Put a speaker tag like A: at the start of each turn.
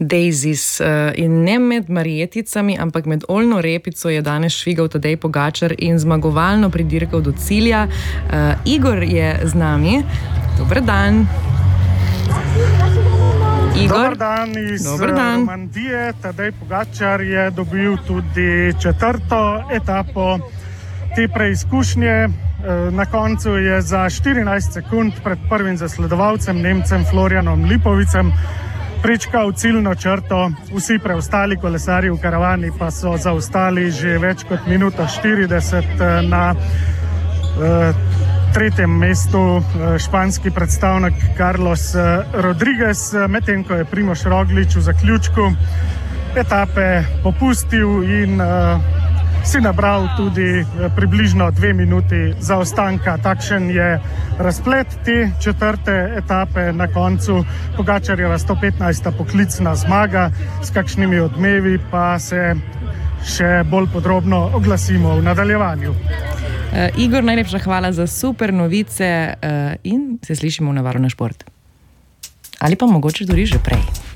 A: Daisies in ne med marjeticami, ampak med oljno repico je danes švigal Tadej Pogačar in zmagovalno pridirkal do cilja. Igor je z nami. Dober dan. Igor.
B: Dober dan iz Romandije. Tadej Pogačar je dobil tudi 4. etapo te preizkušnje. Na koncu je za 14 sekund pred prvim zasledovalcem, Nemcem Florianom Lipovicem, prečkal ciljno črto. Vsi preostali kolesarji v karavani pa so zaostali že več kot minuto 40 na tretjem mestu španski predstavnik Carlos Rodriguez, medtem ko je Primož Roglič v zaključku etape popustil in si nabral tudi približno 2 minuti zaostanka. Takšen je razplet te 4. etape. Na koncu Pogačarjeva 115. poklicna zmaga, s kakšnimi odmevi pa se še bolj podrobno oglasimo v nadaljevanju.
A: Igor, najlepša hvala za super novice in se slišimo v Navaru na šport. Ali pa mogoče tudi že prej.